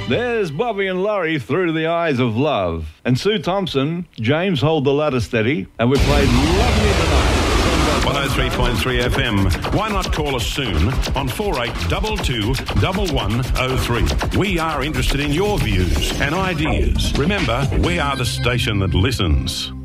There's Bobby and Laurie, Through the Eyes of Love. And Sue Thompson, James, Hold the Ladder Steady. And we played Love Me Tonight. 103.3 FM. Why not call us soon on 4822 1103. We are interested in your views and ideas. Remember, we are the station that listens.